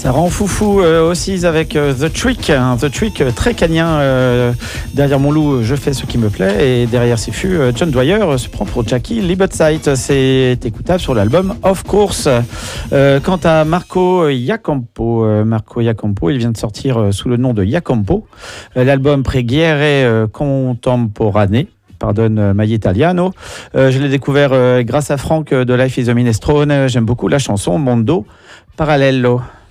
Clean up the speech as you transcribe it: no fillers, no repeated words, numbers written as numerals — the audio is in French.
Ça rend foufou aussi avec The Trick. The Trick très canien. Derrière mon loup, je fais ce qui me plaît. Et derrière ses fûts, John Dwyer se prend pour Jackie Liebertzeit. C'est écoutable sur l'album Of Course. Quant à Marco Iacampo, il vient de sortir sous le nom de Iacampo. L'album Preghiere Contemporanee. Pardonne My Italiano. Je l'ai découvert grâce à Franck de Life is a Minestrone. J'aime beaucoup la chanson Mondo Parallelo.